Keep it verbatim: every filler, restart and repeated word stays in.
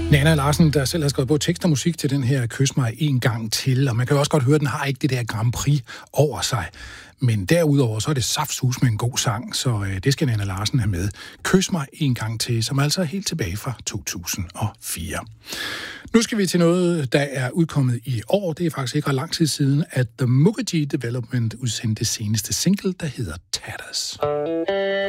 Nanna Larsen, der selv har skrevet både tekst og musik til den her Kys mig en gang til, og man kan jo også godt høre, at den har ikke det der Grand Prix over sig. Men derudover så er det saftsus med en god sang, så øh, det skal Nanna Larsen have med. Kys mig en gang til, som altså er helt tilbage fra to tusind og fire. Nu skal vi til noget, der er udkommet i år. Det er faktisk ikke ret lang tid siden, at The Mukerjee Development udsendte det seneste single, der hedder Tatters.